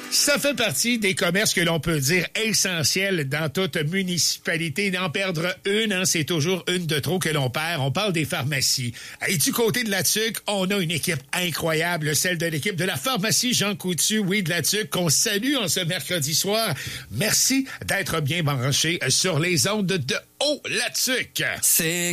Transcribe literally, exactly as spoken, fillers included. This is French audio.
Ça fait partie des commerces que l'on peut dire essentiels dans toute municipalité. D'en perdre une, hein, c'est toujours une de trop que l'on perd. On parle des pharmacies. Et du côté de la T U C, on a une équipe incroyable, celle de l'équipe de la pharmacie Jean Coutu, oui, de la T U C, qu'on salue en ce mercredi soir. Merci d'être bien branché sur les ondes de Oh, la T U C. C'est